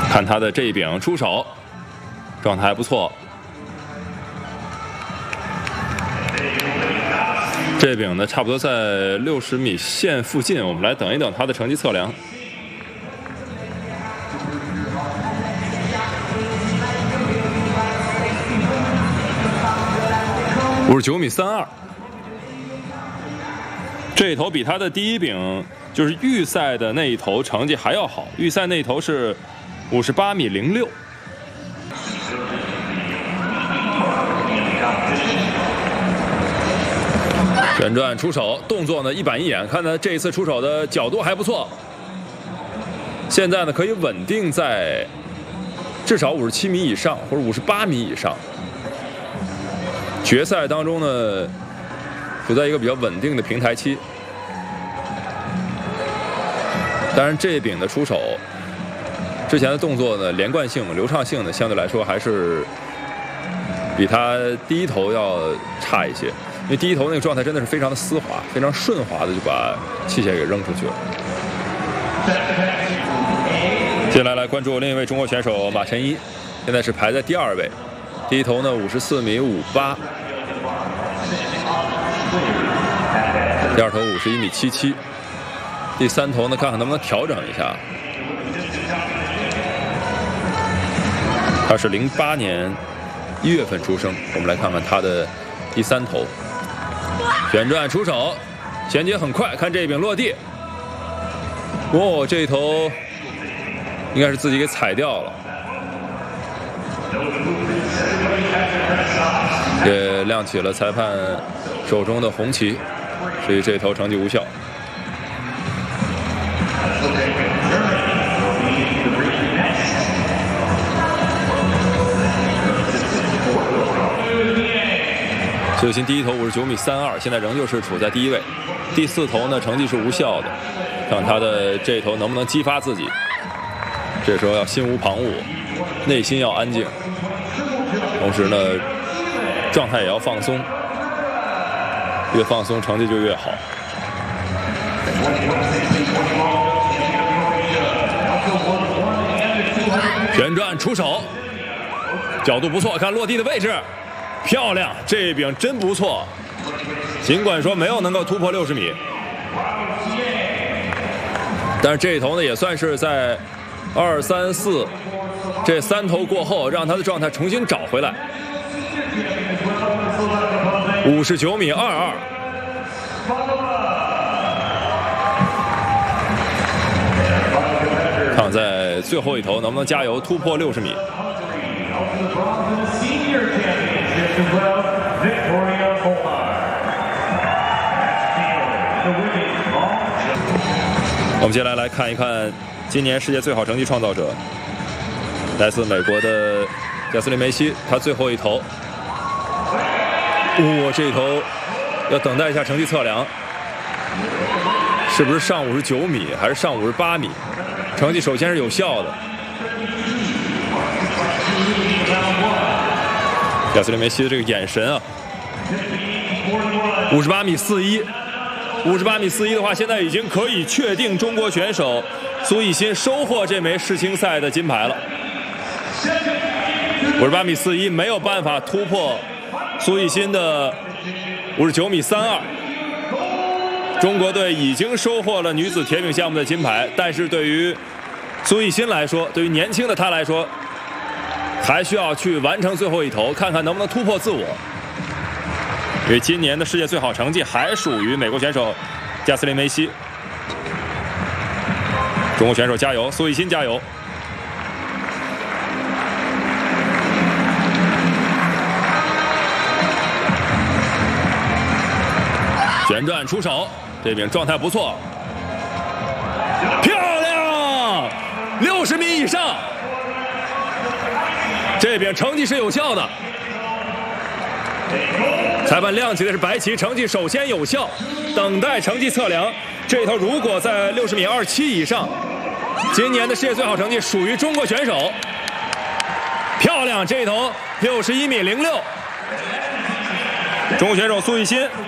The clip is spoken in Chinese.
看他的这一柄出手，状态还不错。这柄呢，差不多在60米线附近，我们来等一等他的成绩测量。59米32，这一头比他的第一柄就是预赛的那一头成绩还要好，预赛那一头是58米06。旋转出手，动作呢一板一眼，看他这一次出手的角度还不错。现在呢可以稳定在至少57米以上，或者58米以上。决赛当中呢，处在一个比较稳定的平台期。当然，这柄的出手之前的动作呢，连贯性、流畅性呢，相对来说还是比他第一头要差一些。因为第一头那个状态真的是非常的丝滑，非常顺滑的就把器械给扔出去了。接下来关注另一位中国选手马晨一，现在是排在第2位。第一头呢54米58，第二头51米77，第三头呢看看能不能调整一下。他是08年1月份出生，我们来看看他的第三头。旋转出手，衔接很快，看这一柄落地。哦，这一头应该是自己给踩掉了，也亮起了裁判手中的红旗，所以这一头成绩无效。苏雨欣第一头59米32，现在仍旧是处在第1位。第4头呢，成绩是无效的，看他的这一头能不能激发自己。这时候要心无旁骛，内心要安静，同时呢，状态也要放松，越放松成绩就越好。旋转出手，角度不错，看落地的位置。漂亮，这一柄真不错。尽管说没有能够突破60米，但是这一头呢也算是在2、3、4这3头过后，让他的状态重新找回来。59米22，看在最后一头能不能加油突破60米。我们接下来看一看今年世界最好成绩创造者，来自美国的贾斯汀梅西，他最后一头，这一头要等待一下成绩测量，是不是上59米还是上58米？成绩首先是有效的。贾斯汀梅西的这个眼神啊，58米41，58米41的话，现在已经可以确定中国选手苏奕欣收获这枚世青赛的金牌了。58米41没有办法突破苏奕欣的59米32。中国队已经收获了女子铁饼项目的金牌，但是对于苏奕欣来说，对于年轻的她来说，还需要去完成最后一头，看看能不能突破自我。因为今年的世界最好成绩还属于美国选手贾斯汀梅西。中国选手加油，苏奕欣加油！旋转出手，这柄状态不错，漂亮，60米以上。这柄成绩是有效的，裁判亮起的是白旗，成绩首先有效，等待成绩测量。这一头如果在60米27以上，今年的世界最好成绩属于中国选手。漂亮，这一头61米06，中国选手苏奕欣